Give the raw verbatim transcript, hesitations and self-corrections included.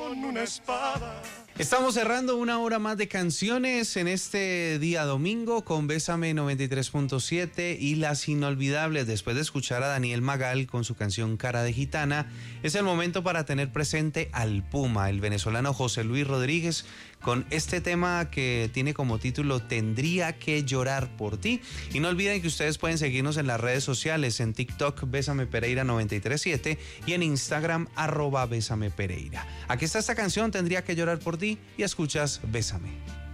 con una espada. Estamos cerrando una hora más de canciones en este día domingo con Bésame noventa y tres punto siete y las inolvidables. Después de escuchar a Daniel Magal con su canción Cara de Gitana, es el momento para tener presente al Puma, el venezolano José Luis Rodríguez, con este tema que tiene como título Tendría que llorar por ti. Y no olviden que ustedes pueden seguirnos en las redes sociales, en TikTok Bésame Pereira noventa y tres punto siete y en Instagram arroba Bésame Pereira. Aquí está esta canción, Tendría que llorar por ti, y escuchas Bésame.